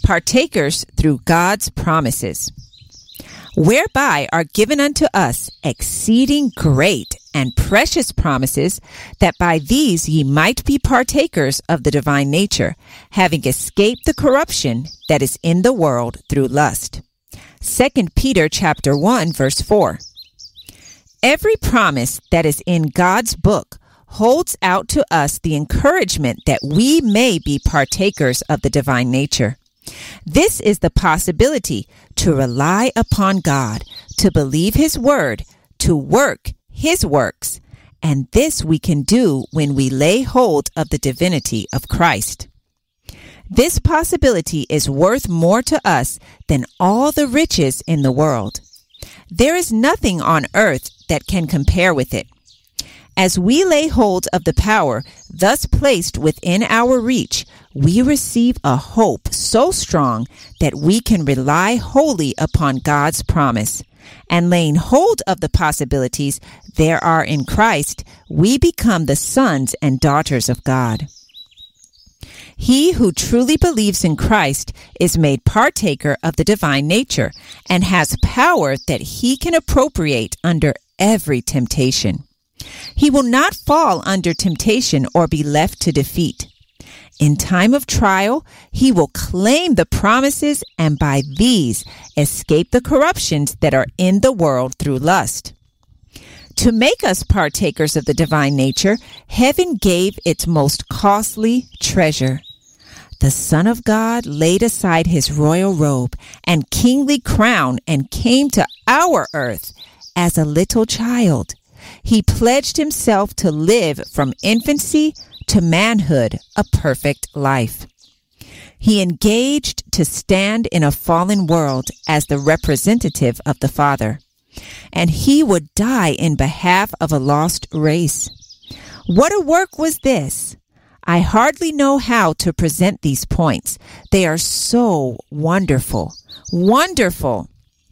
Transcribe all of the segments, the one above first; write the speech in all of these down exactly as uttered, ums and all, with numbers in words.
partakers through God's promises, whereby are given unto us exceeding great and precious promises, that by these ye might be partakers of the divine nature, having escaped the corruption that is in the world through lust. Second Peter chapter one, verse four. Every promise that is in God's book holds out to us the encouragement that we may be partakers of the divine nature. This is the possibility to rely upon God, to believe His word, to work His works, and this we can do when we lay hold of the divinity of Christ. This possibility is worth more to us than all the riches in the world. There is nothing on earth that can compare with it. As we lay hold of the power thus placed within our reach, we receive a hope so strong that we can rely wholly upon God's promise. And laying hold of the possibilities there are in Christ, we become the sons and daughters of God. He who truly believes in Christ is made partaker of the divine nature and has power that he can appropriate under every temptation. He will not fall under temptation or be left to defeat. In time of trial, he will claim the promises and by these escape the corruptions that are in the world through lust. To make us partakers of the divine nature, heaven gave its most costly treasure. The Son of God laid aside his royal robe and kingly crown and came to our earth as a little child. He pledged himself to live from infancy to manhood a perfect life. He engaged to stand in a fallen world as the representative of the Father, and he would die in behalf of a lost race. What a work was this! I hardly know how to present these points. They are so wonderful, wonderful.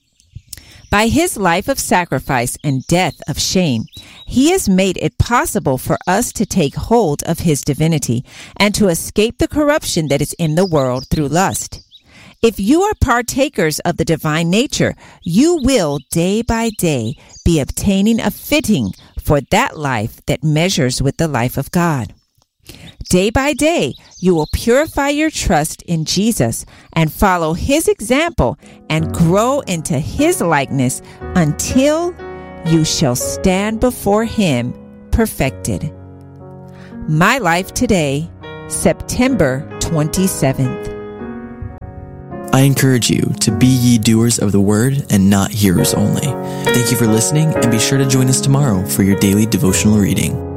By his life of sacrifice and death of shame, he has made it possible for us to take hold of his divinity and to escape the corruption that is in the world through lust. If you are partakers of the divine nature, you will day by day be obtaining a fitting for that life that measures with the life of God. Day by day, you will purify your trust in Jesus and follow his example and grow into his likeness until you shall stand before him perfected. My Life Today, September twenty-seventh. I encourage you to be ye doers of the word and not hearers only. Thank you for listening, and be sure to join us tomorrow for your daily devotional reading.